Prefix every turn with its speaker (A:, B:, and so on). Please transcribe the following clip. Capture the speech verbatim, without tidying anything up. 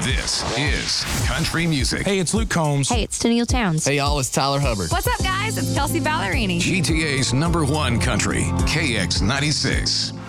A: This is country music.
B: Hey, it's Luke Combs.
C: Hey, it's Tennille Towns.
D: Hey, y'all, it's Tyler Hubbard.
E: What's up, guys? It's Kelsey Ballerini.
A: G T A's number one country, K X ninety-six.